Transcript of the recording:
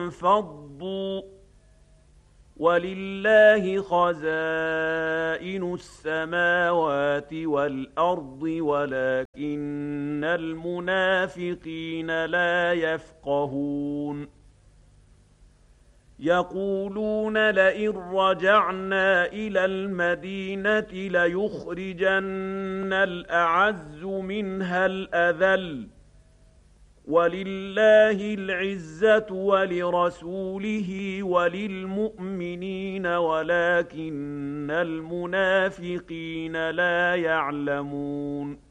انفضوا ولله خزائن السماوات والأرض ولكن المنافقين لا يفقهون يقولون لئن رجعنا إلى المدينة ليخرجن الأعز منها الأذل ولله العزة ولرسوله وللمؤمنين ولكن المنافقين لا يعلمون